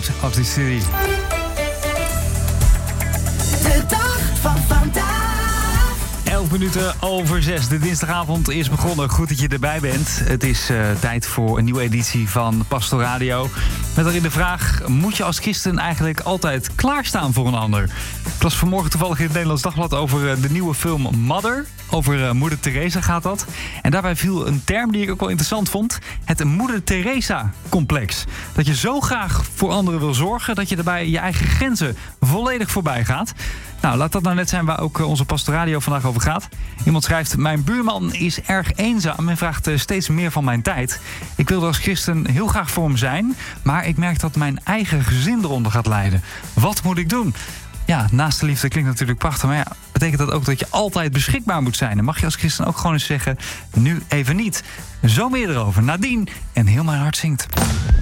Out of the City. De dag van vandaag. 11 minuten over 6. De dinsdagavond is begonnen. Goed dat je erbij bent. Het is tijd voor een nieuwe editie van Pastoor Radio. Met daarin de vraag: moet je als christen eigenlijk altijd klaarstaan voor een ander? Ik las vanmorgen toevallig in het Nederlands Dagblad over de nieuwe film Mother. Over Moeder Teresa gaat dat. En daarbij viel een term die ik ook wel interessant vond. Het Moeder Teresa-complex. Dat je zo graag voor anderen wil zorgen dat je daarbij je eigen grenzen volledig voorbij gaat. Nou, laat dat nou net zijn waar ook onze Pastoor Radio vandaag over gaat. Iemand schrijft: mijn buurman is erg eenzaam en vraagt steeds meer van mijn tijd. Ik wilde als christen heel graag voor hem zijn, maar ik merk dat mijn eigen gezin eronder gaat lijden. Wat moet ik doen? Ja, naast de liefde klinkt natuurlijk prachtig, maar ja, betekent dat ook dat je altijd beschikbaar moet zijn? En mag je als christen ook gewoon eens zeggen: nu even niet. Zo meer erover. Nadien en Heel Mijn Hart Zingt.